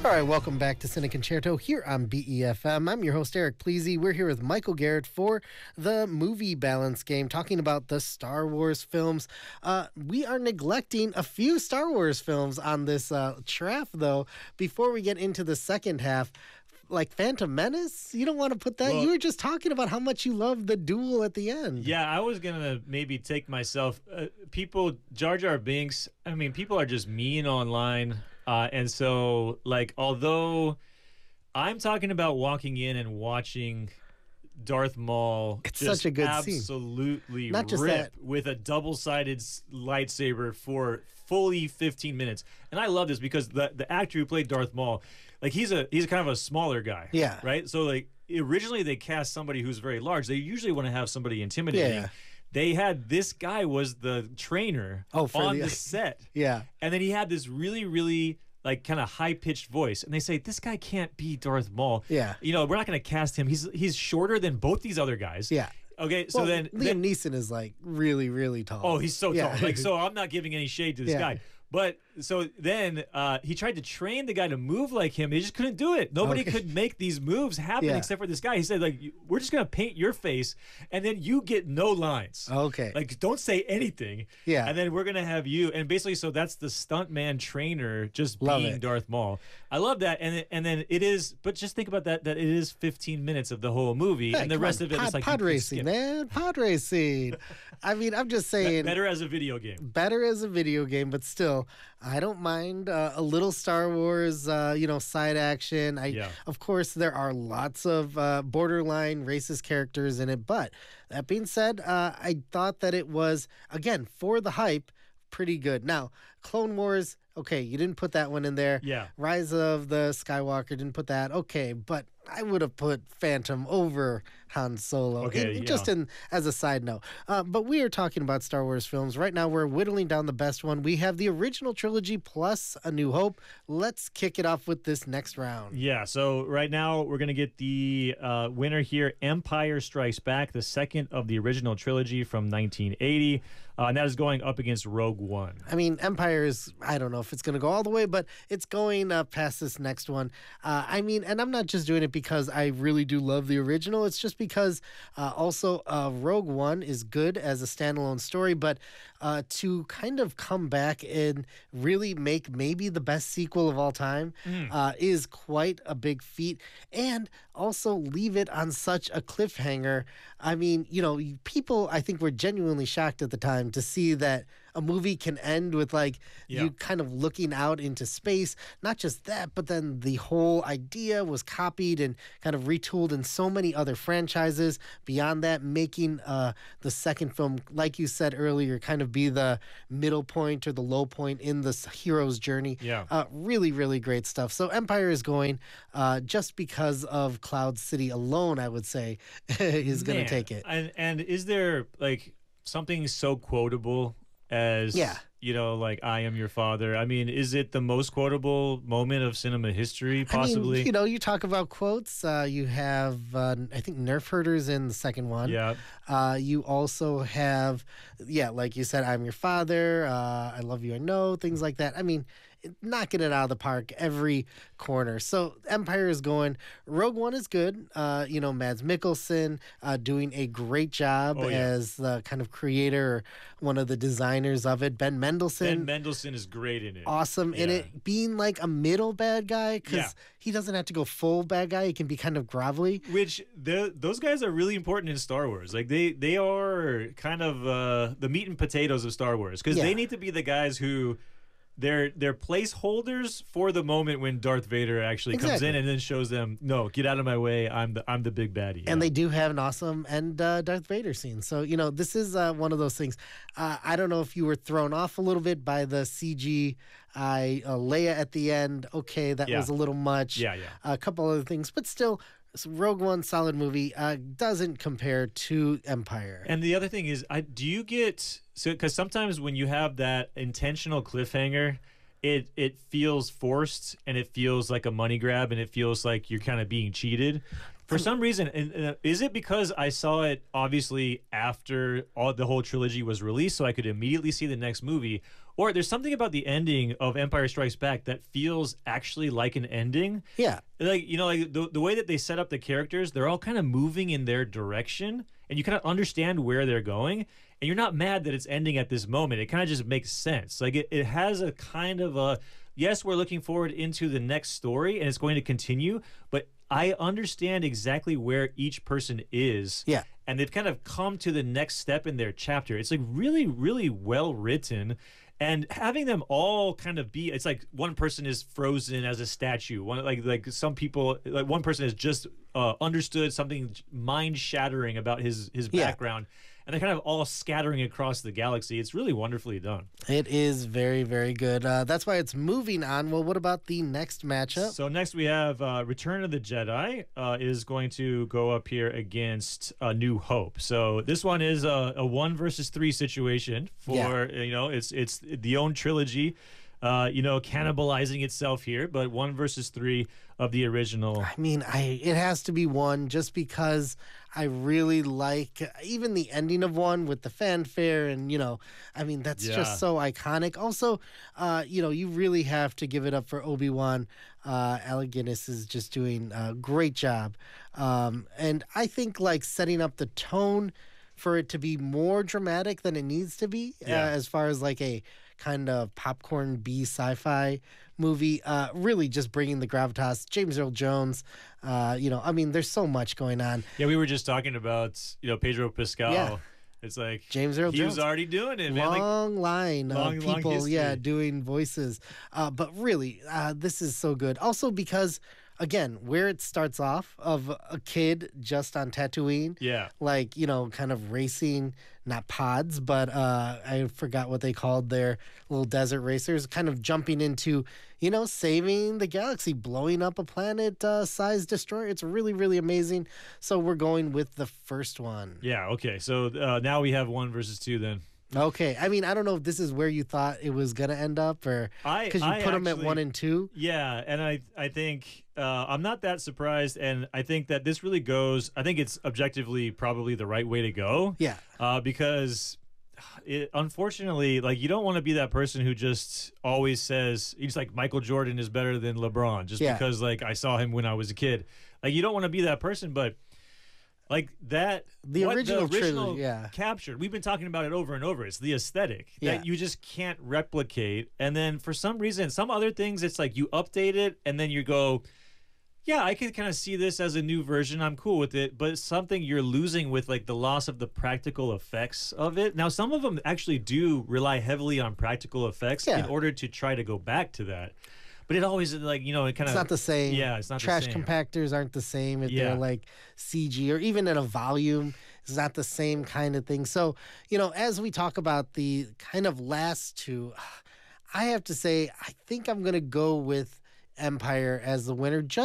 All right, welcome back to Cine Concerto here on BEFM. I'm your host, Eric Pleasy. We're here with Michael Garrett for the Movie Balance Game, talking about the Star Wars films. We are neglecting a few Star Wars films on this trap, though. Before we get into the second half, like Phantom Menace, you don't want to put that? Well, you were just talking about how much you love the duel at the end. Yeah, I was going to maybe take myself. People, Jar Jar Binks, I mean, people are just mean online. And so, like, although I'm talking about walking in and watching Darth Maul it's just such a good absolutely scene. Not just rip that. With a double-sided lightsaber for fully 15 minutes. And I love this because the actor who played Darth Maul, like, he's kind of a smaller guy. Yeah. Right? So, like, originally they cast somebody who's very large. They usually want to have somebody intimidating. Yeah. They had this guy was the trainer on the set. Yeah. And then he had this really, really like kind of high-pitched voice. And they say, this guy can't be Darth Maul. Yeah. You know, we're not going to cast him. He's shorter than both these other guys. Yeah. Okay, so then Liam Neeson is like really, really tall. Oh, he's so tall. Like, so I'm not giving any shade to this guy. But so then he tried to train the guy to move like him. They just couldn't do it. Nobody could make these moves happen except for this guy. He said, like, we're just going to paint your face, and then you get no lines. Okay. Like, don't say anything. Yeah. And then we're going to have you. And basically, so that's the stuntman trainer just being Darth Maul. I love that. And then it is, but just think about that it is 15 minutes of the whole movie. And the rest of it is like pod racing, man. Pod racing. I mean, I'm just saying. Better as a video game. Better as a video game, but still, I don't mind a little Star Wars, side action. Of course, there are lots of borderline racist characters in it. But that being said, I thought that it was, again, for the hype, pretty good. Now, Clone Wars, okay, you didn't put that one in there. Yeah. Rise of the Skywalker, didn't put that. Okay, but I would have put Phantom over Han Solo. Okay, just as a side note. But we are talking about Star Wars films. Right now, we're whittling down the best one. We have the original trilogy plus A New Hope. Let's kick it off with this next round. Yeah, so right now we're going to get the winner here, Empire Strikes Back, the second of the original trilogy from 1980. And that is going up against Rogue One. I mean, Empire is, I don't know if it's going to go all the way, but it's going past this next one. I mean, and I'm not just doing it because I really do love the original. It's just because also Rogue One is good as a standalone story, but to kind of come back and really make maybe the best sequel of all time is quite a big feat. And also leave it on such a cliffhanger. I mean, people, I think, were genuinely shocked at the time to see that a movie can end with you kind of looking out into space. Not just that, but then the whole idea was copied and kind of retooled in so many other franchises. Beyond that, making the second film, like you said earlier, kind of be the middle point or the low point in this hero's journey. Yeah. Really, really great stuff. So Empire is going just because of Cloud City alone, I would say, is going to take it. And is there something so quotable as like I Am Your Father? I mean, is it the most quotable moment of cinema history, possibly? I mean, you talk about quotes. You have, I think, Nerf Herders in the second one. Yeah. You also have, like you said, I'm Your Father, I Love You, I Know, things like that. I mean, knocking it out of the park every corner. So Empire is going. Rogue One is good. Mads Mikkelsen doing a great job as the kind of creator, one of the designers of it. Ben Mendelsohn is great in it. Awesome in it. Being like a middle bad guy, because he doesn't have to go full bad guy. He can be kind of grovelly. Which those guys are really important in Star Wars. Like they are kind of the meat and potatoes of Star Wars, because they need to be the guys who they're placeholders for the moment when Darth Vader actually comes in and then shows them, no, get out of my way. I'm the big baddie. And they do have an awesome Darth Vader scene. So this is one of those things. I don't know if you were thrown off a little bit by the CG Leia at the end. Okay, that was a little much. Yeah. A couple other things, but still. Rogue One, solid movie, doesn't compare to Empire. And the other thing is, do you get, because sometimes when you have that intentional cliffhanger, it feels forced, and it feels like a money grab, and it feels like you're kind of being cheated. For some reason, and is it because I saw it obviously after the whole trilogy was released, so I could immediately see the next movie, or there's something about the ending of Empire Strikes Back that feels actually like an ending? Yeah. Like, like the way that they set up the characters, they're all kind of moving in their direction, and you kind of understand where they're going, and you're not mad that it's ending at this moment. It kind of just makes sense. Like it has a kind of a, yes, we're looking forward into the next story, and it's going to continue, but I understand exactly where each person is. Yeah. And they've kind of come to the next step in their chapter. It's like really, really well written. And having them all kind of be, it's like one person is frozen as a statue. One like some people, like one person has just understood something mind shattering about his background, and they're kind of all scattering across the galaxy. It's really wonderfully done. It is very, very good. That's why it's moving on. Well, what about the next matchup? So next we have Return of the Jedi is going to go up here against New Hope. So this one is a 1 versus 3 situation for it's the own trilogy. Cannibalizing itself here, but 1 versus 3 of the original. I mean, it has to be 1 just because I really like even the ending of 1 with the fanfare, and that's just so iconic. Also, you really have to give it up for Obi-Wan. Alec Guinness is just doing a great job, and I think like setting up the tone for it to be more dramatic than it needs to be, as far as like a kind of popcorn B sci-fi movie, really just bringing the gravitas. James Earl Jones, there's so much going on. Yeah, we were just talking about, Pedro Pascal. Yeah. It's like James Earl Jones. He was already doing it, man. Long line of people, doing voices. But really, this is so good. Also because, again, where it starts off of a kid just on Tatooine. Yeah. Like, kind of racing, not pods, but I forgot what they called their little desert racers, kind of jumping into, saving the galaxy, blowing up a planet-sized destroyer. It's really, really amazing. So we're going with the first one. Yeah, okay. So now we have 1 versus 2 then. Okay. I mean, I don't know if this is where you thought it was going to end up, or because you put them at 1 and 2. Yeah, and I think I'm not that surprised, and I think that this really goes, I think it's objectively probably the right way to go. Yeah. Because unfortunately, like, you don't want to be that person who just always says, he's like, Michael Jordan is better than LeBron, just because, like, I saw him when I was a kid. Like, you don't want to be that person, but like that, the original trilogy, captured. We've been talking about it over and over. It's the aesthetic that you just can't replicate. And then for some reason, some other things, it's like you update it and then you go, yeah, I can kind of see this as a new version. I'm cool with it. But it's something you're losing with like the loss of the practical effects of it. Now, some of them actually do rely heavily on practical effects in order to try to go back to that. But it always, like, it kind of... It's not the same. Yeah, it's not Trash the same. compactors aren't the same if they're, like, CG, or even in a volume. It's not the same kind of thing. So, as we talk about the kind of last two, I have to say, I think I'm going to go with Empire as the winner, just